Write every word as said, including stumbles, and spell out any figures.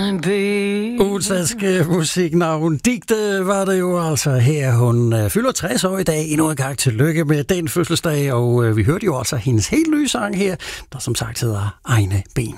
egen ben. Udenlandske musiknavn. Digte var det jo altså her. Hun øh, fylder tres år i dag. Endnu en gang tillykke med den fødselsdag. Og øh, vi hørte jo altså hendes helt nye sang her, der som sagt hedder Egne Ben.